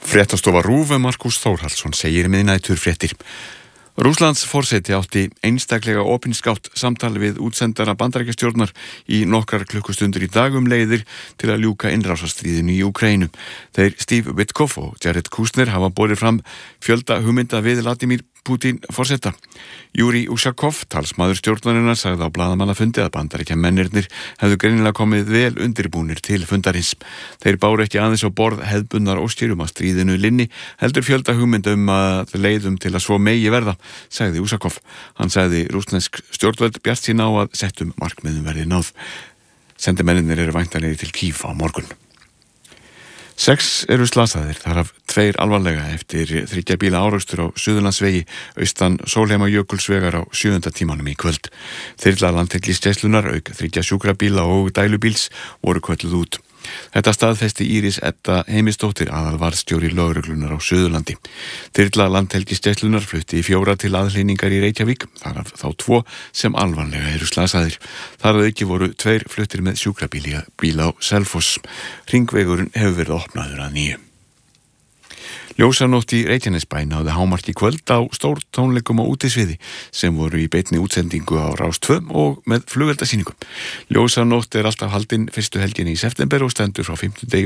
Fréttastofa RÚV Markús Þórhallsson segir miðnæturfréttir. Rússlands forseti átti einstaklega opinskátt samtal við útsendara Bandaríkjastjórnar í nokkrar klukkustundir í dag leiðir til að ljúka innrásarstríðinu í Úkraínu. Þeir Steve Witkoff og Jared Kushner hafa borið fram fjölda hugmynda við Vladimir Putin forseta. Júri Ushakov, talsmaður stjórnarinnar, sagði á blaðamannafundi að Bandaríkjamennirnir hefðu greinilega komið vel undirbúnir til fundarins. Þeir báru ekki aðeins á borð hefðbundnar óskir að stríðinu linni, heldur fjölda hugmynda að leiðum til að svo megi verða, sagði Ushakov. Hann sagði rússnesk stjórnvöld bjartsýn á að settum markmiðum verði náð. Sendimennirnir eru væntanlegir til Kýv á morgun. 6 eru slasaðir, þar af 2 alvarlega eftir 3 bíla árekstur á Suðurlandsvegi austan Sólheimajökulsvegar á 7. tímanum í kvöld. Þyrla Landhelgisgæslunnar auk 3 sjúkrabíla og dælubíls voru kölluð út. Þetta staðfesti Íris Edda Heimisdóttir, aðalvarðstjóri lögreglunar á Suðurlandi. Þyrla Landhelgisgæslunnar flutti 4 til aðhlýningar í Reykjavík, þar af þá 2 sem alvarlega eru slasaðir. Þar að auki voru 2 fluttir með sjúkrabíla á Selfoss. Hringvegurinn hefur verið opnaður að nýju. Ljósanótt í Reykjanesbæ náði hámark í kvöld á stórtónleikum á útisviði sem voru í beinni útsendingu á Rás 2 og með flugeldasýningu. Ljósanótt alltaf haldin fyrstu helginni í september og stendur frá 5. degi